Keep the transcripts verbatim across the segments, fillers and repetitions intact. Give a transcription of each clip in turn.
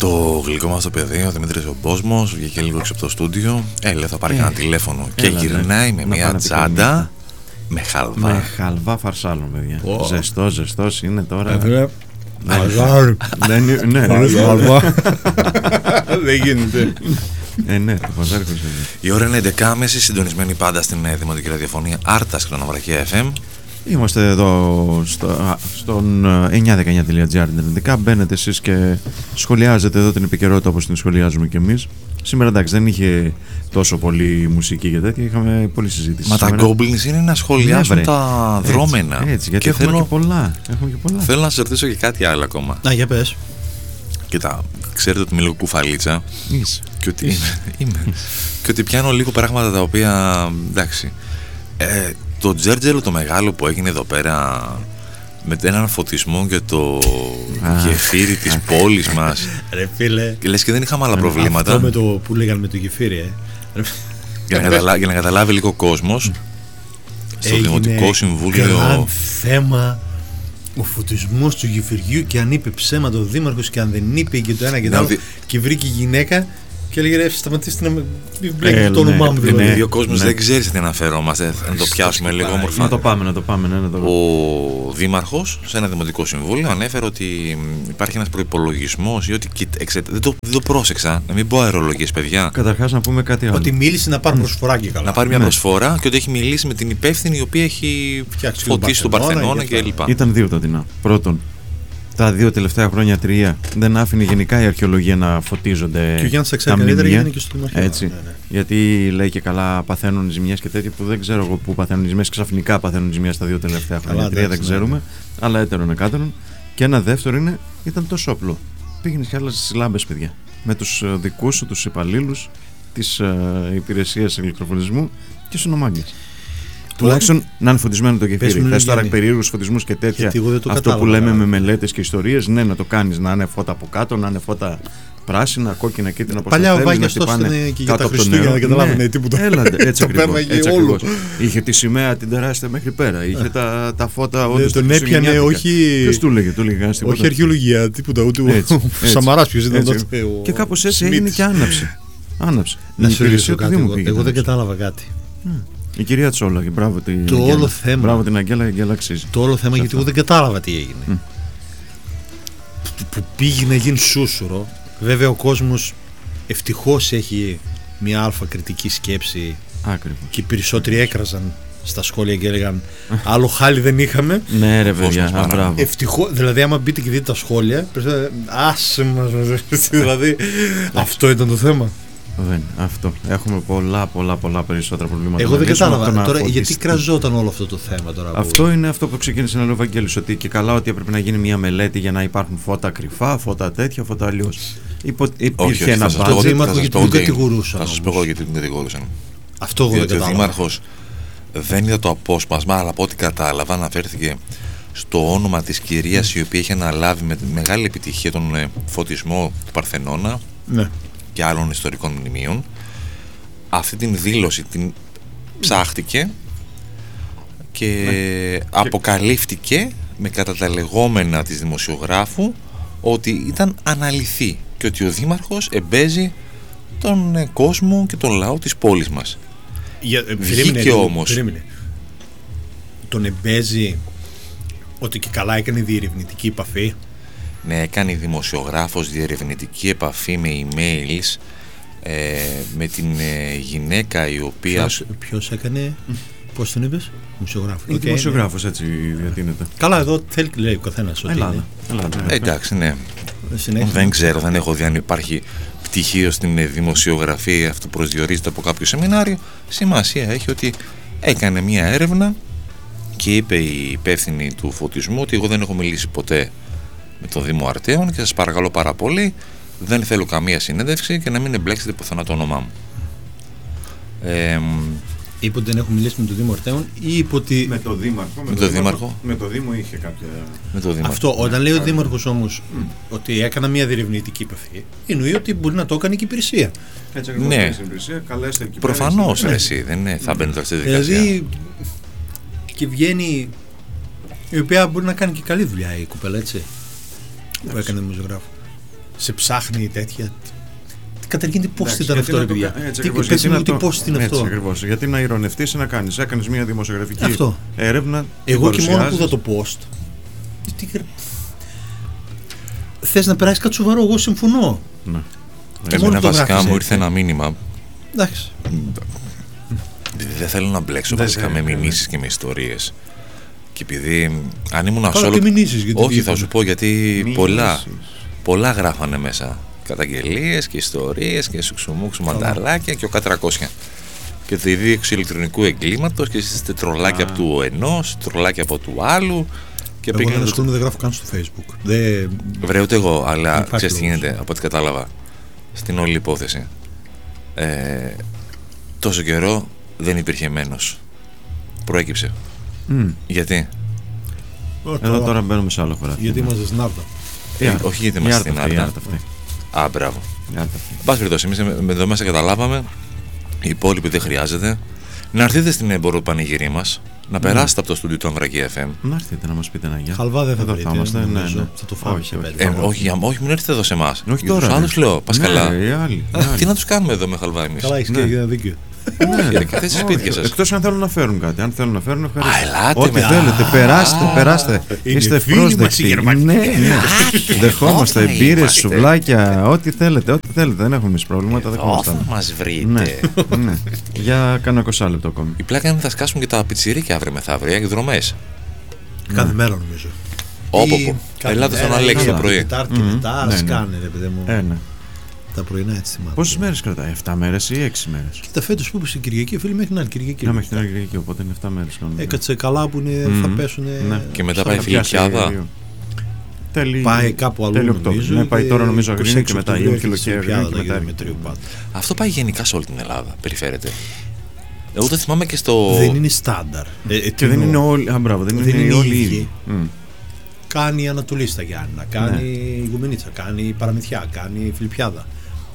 Το γλυκό μας το παιδί, ο Δημήτρης ο Μπόσμος, βγήκε λίγο έξω από το στούντιο. Έλε, θα πάρει ε, κανένα τηλέφωνο. Έλα, και γυρνάει ναι. με μια τσάντα με χαλβά. Με χαλβά φαρσάλο, παιδιά. Oh. Ζεστό, ζεστό είναι τώρα. Δεν είναι. Ναι, χαλβά. Δεν γίνεται. Ε, ναι, το παζάρικο. Η ώρα είναι έντεκα και μισή, συντονισμένη πάντα στην Δημοτική Ραδιοφωνία Άρτας Κλωνοβραχία εφ εμ. Είμαστε εδώ στο, στον εννιά δεκαεννιά τελεία τζι άρ internetica. Μπαίνετε εσείς και σχολιάζετε εδώ την επικαιρότητα όπως την σχολιάζουμε κι εμείς. Σήμερα εντάξει δεν είχε τόσο πολύ μουσική και τέτοια, είχαμε πολλή συζήτηση. Μα σήμερα. Τα goblins είναι να σχολιάσουν ναι, τα δρόμενα. Έτσι, έτσι γιατί και έχουμε, θέλω, και πολλά, έχουμε και πολλά. Θέλω να σας ρωτήσω και κάτι άλλο ακόμα. Να, για πες. Κοίτα, ξέρετε ότι είμαι λίγο κουφαλίτσα. Είσαι. Και ότι, είμαι, είμαι. Και ότι πιάνω λίγο πράγματα τα οποία, εντάξει, ε, το τζέρτζελο το μεγάλο που έγινε εδώ πέρα με έναν φωτισμό και το γεφύρι της πόλης μας. Ρε φίλε. Λες και δεν είχαμε άλλα προβλήματα. Αυτό με το που λέγανε με το γεφύρι, ε. Για να, καταλα... για να καταλάβει λίγο ο κόσμος, στο Δημοτικό Συμβούλιο. Grand θέμα ο φωτισμός του γεφυριού και αν είπε ψέματα ο δήμαρχος και αν δεν είπε και το ένα και το άλλο. Δι... Και βρήκε γυναίκα. Και έλεγε ρε σταματήστε να με μπλέκετε το όνομά μου. Δηλαδή ο κόσμος δεν ξέρει τι αναφερόμαστε. Να το πιάσουμε λίγο όμορφα. Να το πάμε, να το πάμε. Ναι, να το... Ο δήμαρχος σε ένα δημοτικό συμβούλιο ανέφερε ότι υπάρχει ένας προϋπολογισμός ή ότι δεν το, δεν το πρόσεξα. Να μην πω αερολογίες, παιδιά. Καταρχάς να πούμε κάτι άλλο. Ότι μίλησε να πάρει προσφορά και καλά. Να πάρει μια ναι. προσφορά και ότι έχει μιλήσει με την υπεύθυνη η οποία έχει φτιάξει φωτίσει τον Παρθενώνα κλπ. Ήταν δύο τα δεινά. Πρώτον, τα δύο τελευταία χρόνια, τρία, δεν άφηνε γενικά η αρχαιολογία να φωτίζονται. Και ο Γιάννης Αξία καλύτερα έγινε και στο Δημαρχείο. Έτσι. Ναι, ναι. Γιατί λέει και καλά παθαίνουν ζημιές και τέτοια που δεν ξέρω εγώ πού παθαίνουν ζημιές. Ξαφνικά παθαίνουν ζημιές τα δύο τελευταία χρόνια. Καλά, τρία δεν ξέρουμε. Ναι. Αλλά έτερον εκάτερον. Και ένα δεύτερο είναι, ήταν τόσο απλό. Πήγαινε και άλλαζε τις λάμπες, παιδιά. Με τους δικούς σου, τους υπαλλήλους της uh, υπηρεσίας ηλεκτροφωτισμού και στους νομάγκες. Τουλάχιστον να είναι φωτισμένο το κεφίρι. Θες τώρα περίεργους φωτισμούς και τέτοια. Αυτό κατάλαβα, που λέμε με μελέτες και ιστορίες, ναι, να το κάνεις να είναι φώτα από κάτω, να είναι φώτα πράσινα, κόκκινα, κίτρινα από παλιά ο Βάγγιας τόσο ήταν και για τα Χριστούγεννα, να καταλάβαινε τίποτα. Έλατε, έτσι ακριβώς. Είχε τη σημαία την τεράστια μέχρι πέρα. Είχε τα, τα φώτα όντως. Τον έπιανε, όχι. Ποιος του έλεγε, του έλεγε κανένας τίποτα. Όχι αρχαιολογία, τίποτα, ούτε ο Σαμαράς ποιος ήταν τότε. Και κάπως έτσι έγινε και άναψε. Άναψε. Να σου ρωτήσω κάτι, εγώ δεν κατάλαβα κάτι. Η κυρία Τσόλα, και μπράβο την το Αγγέλα. Όλο θέμα. Μπράβο την Αγγέλα, η Αγγέλα αξίζει. Το όλο θέμα, γιατί εγώ δεν κατάλαβα τι έγινε. Mm. Που, που πήγε να γίνει σούσουρο. Βέβαια ο κόσμος ευτυχώς έχει μια αλφα κριτική σκέψη. Ακριβώς. Και οι περισσότεροι έκραζαν στα σχόλια και έλεγαν άλλο χάλι δεν είχαμε. Ναι ρε παιδιά, μπράβο. Ευτυχώς, δηλαδή άμα μπείτε και δείτε τα σχόλια, άσε μας, δηλαδή αυτό ήταν το θέμα. Δεν, αυτό. Έχουμε πολλά, πολλά, πολλά περισσότερα προβλήματα. Εγώ δεν κατάλαβα. Τώρα, γιατί κραζόταν όλο αυτό το θέμα τώρα. Αυτό που... είναι αυτό που ξεκίνησε να λέει ο Βαγγέλης. Ότι και καλά ότι έπρεπε να γίνει μια μελέτη για να υπάρχουν φώτα κρυφά, φώτα τέτοια, φώτα αλλιώς. Υπο... Υπήρχε ένα μπάτζετ. Γιατί τον κατηγορούσαν. Θα σας πω εγώ γιατί τον κατηγορούσαν. Αυτό εγώ δεν κατάλαβα. Ο δήμαρχος δεν είδα το απόσπασμα, αλλά από ό,τι κατάλαβα αναφέρθηκε στο όνομα της κυρίας η οποία είχε αναλάβει με μεγάλη επιτυχία τον φωτισμό του Παρθενώνα. Ναι. Και άλλων ιστορικών μνημείων. Αυτή την δήλωση την ψάχτηκε και ναι. αποκαλύφθηκε με κατά τα λεγόμενα της δημοσιογράφου ότι ήταν αναλυθή και ότι ο δήμαρχος εμπέζει τον κόσμο και τον λαό της πόλης μας. Για, Βγήκε όμως περίμενε. Τον εμπέζει ότι και καλά έκανε διερευνητική επαφή. Ναι, έκανε η δημοσιογράφος διερευνητική επαφή με emails ε, με την ε, γυναίκα η οποία... Ποιος, ποιος έκανε, πώς τον είπες, δημοσιογράφος. Η okay, δημοσιογράφος, ναι. Έτσι διατείνεται. Καλά, εδώ θέλει λέει ο καθένας ότι Ελλάδα. Ελλάδα. Ε, εντάξει, ναι. Συνέχεια. Δεν ξέρω, δεν έχω δει αν υπάρχει πτυχίο στην δημοσιογραφία, αυτό προσδιορίζεται από κάποιο σεμινάριο. Σημασία έχει ότι έκανε μια έρευνα και είπε η υπεύθυνη του φωτισμού ότι εγώ δεν έχω μιλήσει ποτέ με το Δήμο Αρτέων και σας παρακαλώ πάρα πολύ, δεν θέλω καμία συνέντευξη και να μην εμπλέξετε πουθενά το όνομά μου. Ε, είπε ότι δεν έχω μιλήσει με το Δήμο Αρτέων ή είπε ότι... Με το Δήμαρχο. Με, με το, το Δήμαρχο. Με το Δήμο είχε κάποια... Με το Δήμαρχο. Αυτό, όταν λέει ο Δήμαρχος όμως mm. ότι έκανα μια διερευνητική επαφή, εννοεί ότι μπορεί να το έκανε και η υπηρεσία. Έτσι ακριβώς, ναι. Η υπηρεσία, καλέστε εκεί. Προφανώς, ρε, εσύ, δεν είναι, θα μπαίνει τώρα στη δικασία. Δηλαδή, και βγαίνει, η οποία μπορεί να κάνει και καλή δουλειά η κουπέλα, έτσι, που έκανε δημοσιογράφο. σε ψάχνει τέτοια. Καταρχήν τι post ήταν αυτό, ρε παιδιά. Τι πες μου, τι post είναι αυτό. Ακριβώς. Γιατί να ειρωνευτείς ή να κάνεις. Έκανες μια δημοσιογραφική αυτό. έρευνα. Εγώ και μόνο που είδα το post. Θες να περάσεις κάτι σοβαρό, εγώ συμφωνώ. Ναι. Εμένα βασικά μου ήρθε ένα μήνυμα. Εντάξει. Δεν θέλω να μπλέξω βασικά με μηνύσεις και με ιστορίες. Και επειδή αν ήμουν Καλά ασόλο. και μηνύσεις, γιατί όχι, θα σου πω γιατί πολλά, Μηνύσεις. πολλά γράφανε μέσα. Καταγγελίες και ιστορίες και σουξουμούξου μανταλάκια και ο κατρακόσια. Και τη δίωξη ηλεκτρονικού εγκλήματος και εσείς είστε τρολάκια από του ενός, τρολάκια από του άλλου. Και εγώ δεν ασχολούμαι, δεν γράφω καν στο Facebook. Δεν... Βρε ούτε εγώ, αλλά ξέρεις τι λόγος. γίνεται από ό,τι κατάλαβα στην όλη υπόθεση. Ε, τόσο καιρό δεν υπήρχε μένος. Προέκυψε. Mm. Γιατί? Εδώ τώρα μπαίνουμε σε άλλο χωράφι. Γιατί είμαστε στην Άρτα. Ε, όχι γιατί είμαστε στην Άρτα. Α, μπράβο. Εν πάση περιπτώσει, εμείς εδώ μέσα καταλάβαμε, οι υπόλοιποι δεν χρειάζεται. Να έρθετε στην εμπορό πανηγυρί μας, να mm. περάσετε από το στούντιο του Αμβρακή εφ εμ. Να έρθετε να μας πείτε ένα γεια. Χαλβά δεν θα εδώ βρείτε, θα είμαστε. Ναι, ναι. Θα το φάμε. Όχι, όχι. Ε, όχι, όχι, μην έρθετε εδώ σε εμάς. Όχι για τώρα. τους άλλους λέω, πας ναι, καλά. οι άλλοι, οι Α, άλλοι. τι να τους κάνουμε εδώ με χαλβά εμείς. Καλά, έχεις Ναι. και ένα δίκιο. Γιατί καθίστε σπίτια σας. Εκτός αν θέλουν να φέρουν κάτι. Αν θέλουν να φέρουν, ευχαριστώ. Α, ελάτε Ό,τι με- θέλετε, περάστε, Α, περάστε. είναι Είστε φίλοι μας οι ευπρόσδεκτοι. Γερμανοί. Ναι, ναι. Δεχόμαστε Εδώ θα μπύρες, είμαστε. σουβλάκια, ό,τι θέλετε, ό,τι θέλετε. Δεν έχουμε εμείς προβλήματα, Εδώ δεχόμαστε. θα μας βρείτε. Ναι, ναι. Για κάνα είκοσι λεπτό ακόμη. Η πλάκα είναι ότι θα σκάσουν και τα πιτσιρίκια αύριο μεθαύριο, εκδρομές. Κάθε μέρα νομίζω. Όπο Ή πω. κάθε Ελάτε στον μέρα, Αλέξη ή το πρωί. Τετάρτη και Μμμ. μετά, Ναι, ναι. σκάνε ρε παιδί μου. Ε, ναι. Τα πρωινά έτσι θυμάμαι. Πόσες μέρες κρατάει, εφτά μέρες ή έξι μέρες? Κοίτα, φέτος που είπε στην Κυριακή, φίλοι, μέχρι την άλλη Κυριακή. Να μέχρι την άλλη Κυριακή, οπότε είναι εφτά μέρες κανονικά. Έκατσε καλά που είναι, Μμμ. θα πέσουν. Ναι. Και μετά στα πάει χαρτιά. Φιλιππιάδα. Τέλει... Πάει κάπου αλλού τέλει Οκτώβριο. νομίζω. Ναι, πάει τώρα νομίζω είκοσι Αγρίνιο έξι και μετά Οκτωβρίου Ήλκυλο έρχεται και στην Αγρίνιο και Φιλιππιάδα, μετά τα Δημητρίου Ήλκυλο. πάντα. Αυτό πάει γενικά σε όλη την Ελλάδα, περιφέρεται. Εγώ το θυμάμαι και στο. Δεν είναι στάνταρ. Ε, ε, Και δεν είναι όλοι. Α, μπράβο, δεν, Δεν είναι είναι όλοι οι ίδιοι. ίδιοι. Μμ. Κάνει η Ανατολή στα Γιάννηνα, κάνει η Γκουμενίτσα, κάνει η Παραμυθιά, κάνει η Φιλιππιάδα.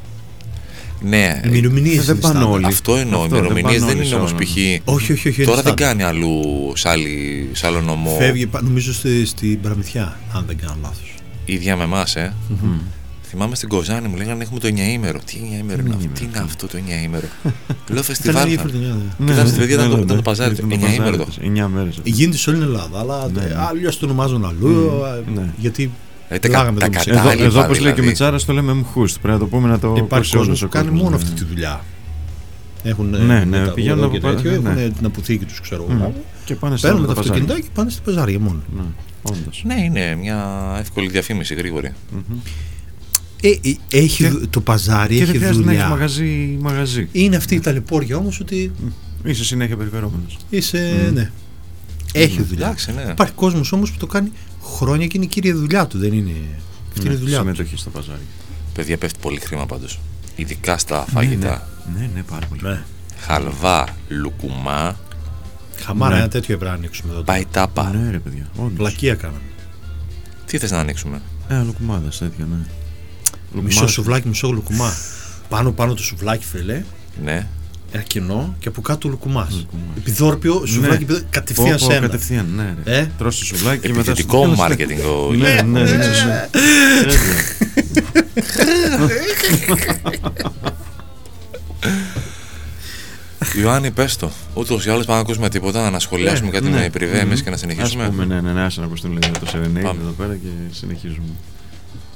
Ναι, Οι ημερομηνίες δεν είναι πάνε στάνταρ. όλοι. αυτό εννοώ. Οι Αυτό, δεν ημερομηνίες πάνε δεν όλοι είναι όμως σε π.χ. Όχι, όχι, όχι. είναι Τώρα δεν στάνταρ. κάνει αλλού σε, άλλη, σε άλλο νομό. Φεύγει, πα- νομίζω στη, στην Παραμυθιά, αν δεν κάνω λάθος. Ίδια με εμάς, ε. Μμμ. Θυμάμαι στην Κοζάνη μου λέγανε έχουμε το εννιαήμερο. Τι εννιαήμερο είναι αυτό, τι είναι αυτό το εννιαήμερο. Λέω φεστιβάλ. θα- Ναι, Κοιτάξτε, ναι, παιδιά, ήταν ναι, το- ναι, ήταν το παζάρι, ήταν εννιά παζάρι ημέρο. τους, εννιά μέρες. Γίνεται σε όλη την Ελλάδα, αλλά Ναι, ναι. αλλιώς το ονομάζουν αλλού. ναι. Γιατί Ε, τα μιλάγαμε κα- εδώ τα μισή- κατάλληλα, Εδώ, εδώ όπως λέει και ο δηλαδή. Μητσάρας, το λέμε μχούστ. Πρέπει να το πούμε να το υπάρχει ακούσει όλος κόσμος ο που κάνει κόσμος, μόνο ναι. αυτή τη δουλειά. Έχουν Ναι, ναι, μεταγωγό πηγαίνουν και από- τέτοιο, ναι. έχουν την αποθήκη τους, ξέρω Μμ. εγώ. Και πάνε στα Παίρνουν τα παζάρια. αυτοκίνητα και πάνε στην παζάρια μόνο. Ναι, όντως. Ναι, είναι μια εύκολη διαφήμιση, γρήγορη. Μμμ. Ε, ε, έχει, Και- δου- το παζάρι Και δεν έχει χρειάζεται να έχεις δουλειά. μαγαζί, μαγαζί. Είναι αυτή η ταλαιπώρια όμως ότι Είσαι συνέχεια περιφερόμενος. είσαι. Μμ. Ναι. Έχει δουλειά. Εντάξει, ναι. Υπάρχει κόσμος όμως που το κάνει χρόνια και είναι η κύρια δουλειά του. Δεν είναι. Αυτή είναι η Ναι, δουλειά του. συμμετοχή στο παζάρι. Παιδιά, πέφτει πολύ χρήμα πάντως. Ειδικά στα φαγητά. Ναι, ναι, πάρα πολύ. Ναι. Χαλβά, λουκουμά, Χαμάρα, Ναι. ένα τέτοιο έπρεπε να ανοίξουμε εδώ. πάει τάπα. Ναι, ρε παιδιά. Όντως. Πλακία κάναμε. Τι θες να ανοίξουμε? Ε, λουκουμάδες τέτοια, ναι. Μισό Λουκουμάδες. σουβλάκι, μισό λουκουμά. Πάνω πάνω το σουβλάκι, φιλέ. Ναι. Ένα κενό και από κάτω λουκουμάς. Λουκουμάς. Επιδόρπιο, σουβλάκι, επιδόρπιο, κατευθείαν Πω, πω, σε ένα. κατευθείαν, ναι. Ρε. Ε? Τρως το σουβλάκι και μετά... Επιθετικό σου- μάρκετινγκ. ο- Ναι, ναι, ναι, ναι, ναι. Τέτοιο. Ιωάννη, πες το. Ούτως ή άλλως πάμε να ακούσουμε τίποτα, να σχολιάσουμε κάτι Ναι, με πριβέ ναι. εμείς και να Ας συνεχίσουμε. πούμε, ναι, ναι, ναι, άσε να ακουστούν λίγο το Serenade Πάμε. εδώ πέρα και συνεχίζουμε.